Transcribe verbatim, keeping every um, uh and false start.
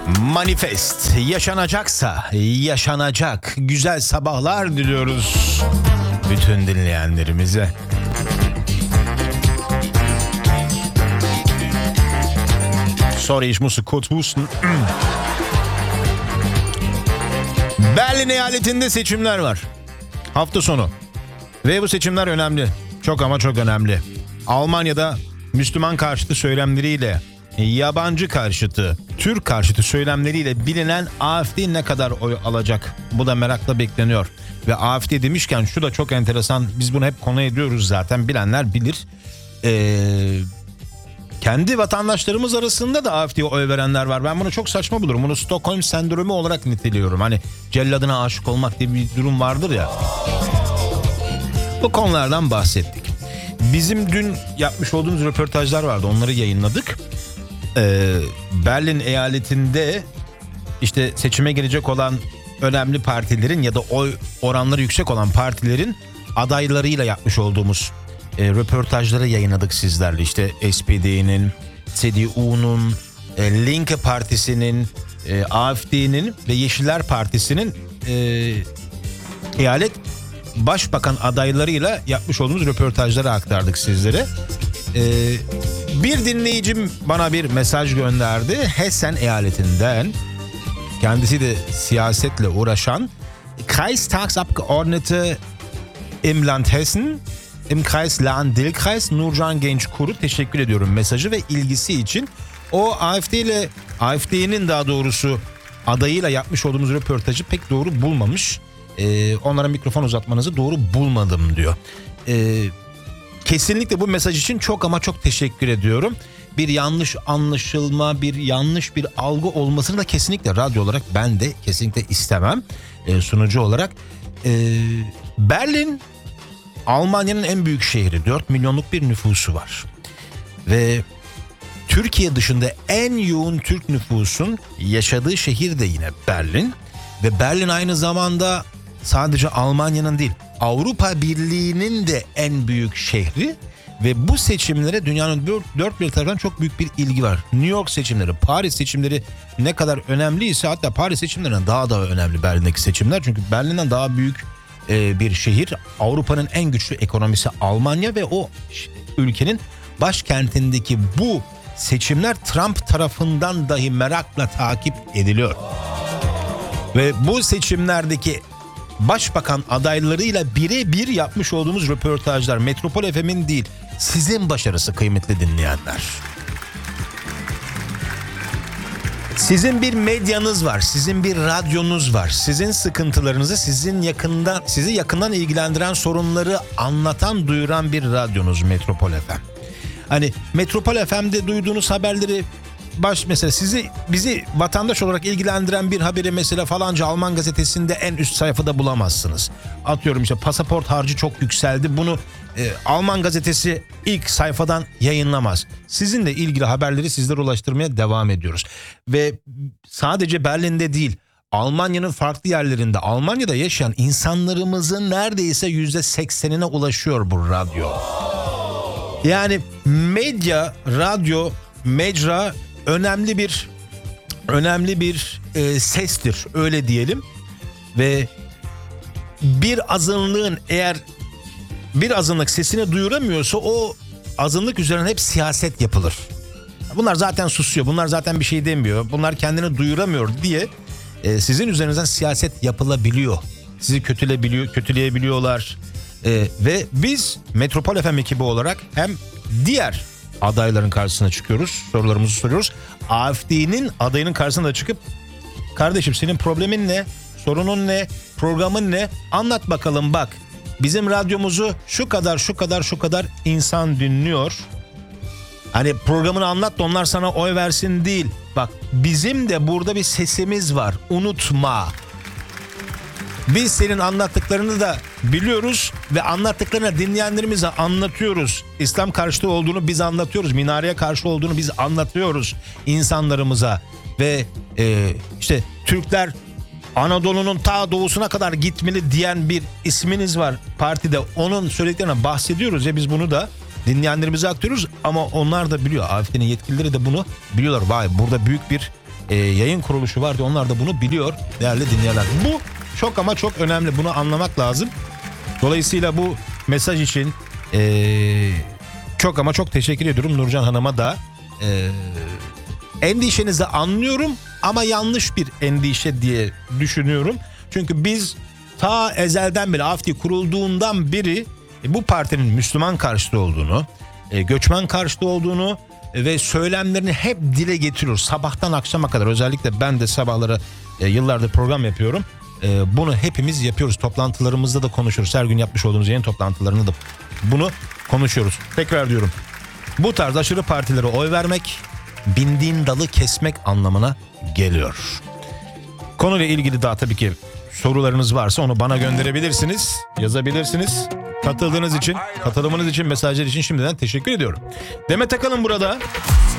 Manifest yaşanacaksa yaşanacak. Güzel sabahlar diliyoruz bütün dinleyenlerimize. Sorry, ich musste kurz husten. Berlin eyaletinde seçimler var. Hafta sonu. Ve bu seçimler önemli. Çok ama çok önemli. Almanya'da Müslüman karşıtı söylemleriyle, yabancı karşıtı, Türk karşıtı söylemleriyle bilinen A F D ne kadar oy alacak? Bu da merakla bekleniyor. Ve A F D demişken şu da çok enteresan. Biz bunu hep konu ediyoruz zaten. Bilenler bilir. Eee... Kendi vatandaşlarımız arasında da A F D'ye oy verenler var. Ben bunu çok saçma bulurum. Bunu Stockholm sendromu olarak niteliyorum. Hani celladına aşık olmak diye bir durum vardır ya. Bu konulardan bahsettik. Bizim dün yapmış olduğumuz röportajlar vardı. Onları yayınladık. Ee, Berlin eyaletinde işte seçime girecek olan önemli partilerin ya da oy oranları yüksek olan partilerin adaylarıyla yapmış olduğumuz E, röportajları yayınladık sizlerle. İşte S P D'nin, C D U'nun, e, Linke Partisi'nin, e, A F D'nin ve Yeşiller Partisi'nin e, eyalet başbakan adaylarıyla yapmış olduğumuz röportajları aktardık sizlere. E, bir dinleyicim bana bir mesaj gönderdi. Hessen eyaletinden, kendisi de siyasetle uğraşan Kreistagsabgeordnete im Land Hessen, im Kreis Lahn-Dill-Kreis, Nurcan Gençkuru, teşekkür ediyorum mesajı ve ilgisi için. O A F D ile A F D'nin daha doğrusu adayıyla yapmış olduğumuz röportajı pek doğru bulmamış. Ee, onlara mikrofon uzatmanızı doğru bulmadım diyor. Ee, kesinlikle bu mesaj için çok ama çok teşekkür ediyorum. Bir yanlış anlaşılma, bir yanlış bir algı olmasını da kesinlikle radyo olarak ben de kesinlikle istemem. Ee, sunucu olarak. Ee, Berlin Almanya'nın en büyük şehri, dört milyonluk bir nüfusu var. Ve Türkiye dışında en yoğun Türk nüfusun yaşadığı şehir de yine Berlin. Ve Berlin aynı zamanda sadece Almanya'nın değil, Avrupa Birliği'nin de en büyük şehri. Ve bu seçimlere dünyanın dört, dört bir tarafından çok büyük bir ilgi var. New York seçimleri, Paris seçimleri ne kadar önemliyse, hatta Paris seçimlerinden daha da önemli Berlin'deki seçimler. Çünkü Berlin'den daha büyük bir şehir, Avrupa'nın en güçlü ekonomisi Almanya ve o ülkenin başkentindeki bu seçimler Trump tarafından dahi merakla takip ediliyor. Ve bu seçimlerdeki başbakan adaylarıyla birebir yapmış olduğumuz röportajlar Metropol F M'in değil, sizin başarısı kıymetli dinleyenler. Sizin bir medyanız var, sizin bir radyonuz var. Sizin sıkıntılarınızı, sizin yakından, sizi yakından ilgilendiren sorunları anlatan, duyuran bir radyonuz Metropol F M. Hani Metropol F M'de duyduğunuz haberleri baş mesela sizi bizi vatandaş olarak ilgilendiren bir haberi mesela falanca Alman gazetesinde en üst sayfada bulamazsınız. Atıyorum işte pasaport harcı çok yükseldi. Bunu e, Alman gazetesi ilk sayfadan yayınlamaz. Sizinle ilgili haberleri sizlere ulaştırmaya devam ediyoruz. Ve sadece Berlin'de değil, Almanya'nın farklı yerlerinde, Almanya'da yaşayan insanlarımızın neredeyse yüzde seksenine ulaşıyor bu radyo. Yani medya, radyo, mecra önemli bir önemli bir e, sestir, öyle diyelim. Ve bir azınlığın eğer bir azınlık sesini duyuramıyorsa o azınlık üzerine hep siyaset yapılır. Bunlar zaten susuyor, bunlar zaten bir şey demiyor, bunlar kendini duyuramıyor diye e, sizin üzerinizden siyaset yapılabiliyor. Sizi kötüleyebiliyor, kötüleyebiliyorlar. E, ve biz Metropol F M ekibi olarak hem diğer adayların karşısına çıkıyoruz, sorularımızı soruyoruz. A F D'nin adayının karşısına da çıkıp kardeşim senin problemin ne, sorunun ne, programın ne, anlat bakalım bak. Bizim radyomuzu şu kadar şu kadar şu kadar insan dinliyor. Hani programını anlat da onlar sana oy versin değil. Bak bizim de burada bir sesimiz var, unutma. Biz senin anlattıklarını da biliyoruz ve anlattıklarını dinleyenlerimize anlatıyoruz. İslam karşıtı olduğunu biz anlatıyoruz. Minareye karşı olduğunu biz anlatıyoruz insanlarımıza. Ve e, işte Türkler Anadolu'nun ta doğusuna kadar gitmeli diyen bir isminiz var partide. Onun söylediklerine bahsediyoruz ya, biz bunu da dinleyenlerimize aktarıyoruz. Ama onlar da biliyor. A F D'nin yetkilileri de bunu biliyorlar. Vay, burada büyük bir e, yayın kuruluşu var diye onlar da bunu biliyor değerli dinleyenler. Bu çok ama çok önemli, bunu anlamak lazım. Dolayısıyla bu mesaj için e, çok ama çok teşekkür ediyorum Nurcan Hanım'a da. E, endişenizi anlıyorum ama yanlış bir endişe diye düşünüyorum. Çünkü biz ta ezelden beri AFDİ kurulduğundan beri e, bu partinin Müslüman karşıtı olduğunu, e, göçmen karşıtı olduğunu ve söylemlerini hep dile getiriyoruz. Sabahtan akşama kadar, özellikle ben de sabahları e, yıllardır program yapıyorum. E, bunu hepimiz yapıyoruz. Toplantılarımızda da konuşuyoruz. Her gün yapmış olduğumuz yayın toplantılarında da bunu konuşuyoruz. Tekrar diyorum. Bu tarz aşırı partilere oy vermek bindiğin dalı kesmek anlamına geliyor. Konuyla ilgili daha tabii ki sorularınız varsa onu bana gönderebilirsiniz, yazabilirsiniz. Katıldığınız için, katılımınız için, mesajlar için şimdiden teşekkür ediyorum. Demet Akalın burada.